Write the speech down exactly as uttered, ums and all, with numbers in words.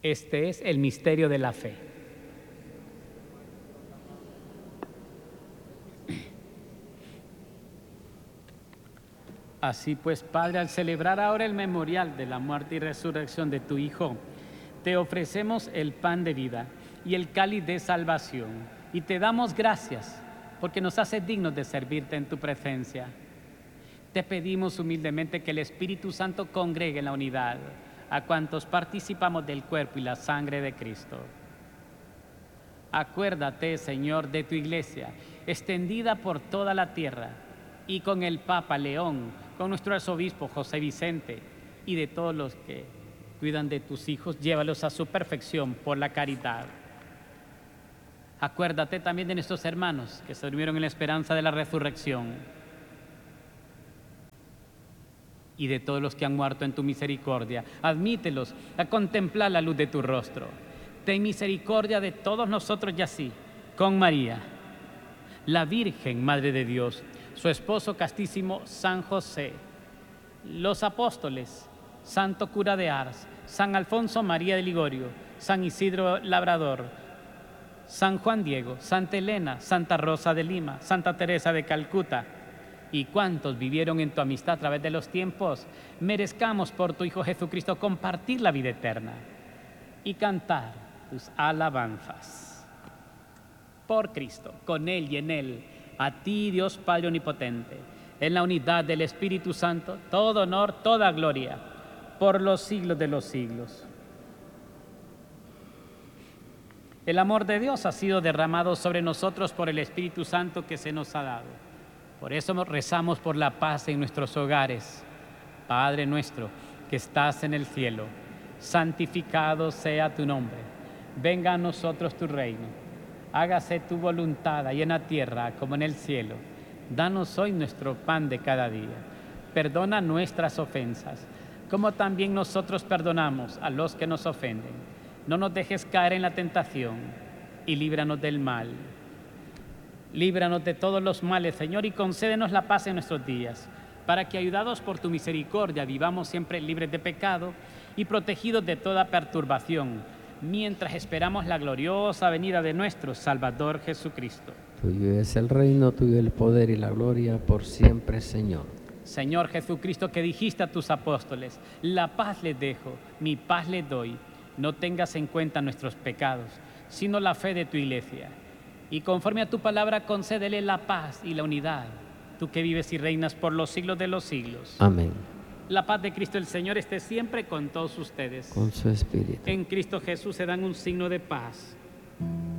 Este es el misterio de la fe. Así pues, Padre, al celebrar ahora el memorial de la muerte y resurrección de tu Hijo, te ofrecemos el pan de vida y el cáliz de salvación, y te damos gracias porque nos haces dignos de servirte en tu presencia. Te pedimos humildemente que el Espíritu Santo congregue en la unidad a cuantos participamos del cuerpo y la sangre de Cristo. Acuérdate, Señor, de tu Iglesia, extendida por toda la tierra, y con el Papa León, con nuestro arzobispo José Vicente, y de todos los que cuidan de tus hijos, llévalos a su perfección por la caridad. Acuérdate también de nuestros hermanos que se durmieron en la esperanza de la resurrección, y de todos los que han muerto en tu misericordia. Admítelos a contemplar la luz de tu rostro. Ten misericordia de todos nosotros y así, con María, la Virgen, Madre de Dios, su esposo castísimo San José, los apóstoles, Santo Cura de Ars, San Alfonso María de Ligorio, San Isidro Labrador, San Juan Diego, Santa Elena, Santa Rosa de Lima, Santa Teresa de Calcuta, y cuantos vivieron en tu amistad a través de los tiempos, merezcamos por tu Hijo Jesucristo compartir la vida eterna y cantar tus alabanzas. Por Cristo, con Él y en Él, a ti, Dios Padre Omnipotente, en la unidad del Espíritu Santo, todo honor, toda gloria, por los siglos de los siglos. El amor de Dios ha sido derramado sobre nosotros por el Espíritu Santo que se nos ha dado. Por eso rezamos por la paz en nuestros hogares. Padre nuestro, que estás en el cielo, santificado sea tu nombre. Venga a nosotros tu reino. Hágase tu voluntad ahí en la tierra como en el cielo. Danos hoy nuestro pan de cada día. Perdona nuestras ofensas, como también nosotros perdonamos a los que nos ofenden. No nos dejes caer en la tentación y líbranos del mal. Líbranos de todos los males, Señor, y concédenos la paz en nuestros días, para que, ayudados por tu misericordia, vivamos siempre libres de pecado y protegidos de toda perturbación, mientras esperamos la gloriosa venida de nuestro Salvador Jesucristo. Tuyo es el reino, tuyo el poder y la gloria por siempre, Señor. Señor Jesucristo, que dijiste a tus apóstoles, la paz les dejo, mi paz les doy. No tengas en cuenta nuestros pecados, sino la fe de tu Iglesia. Y conforme a tu palabra, concédele la paz y la unidad, tú que vives y reinas por los siglos de los siglos. Amén. La paz de Cristo el Señor esté siempre con todos ustedes. Con su espíritu. En Cristo Jesús se dan un signo de paz.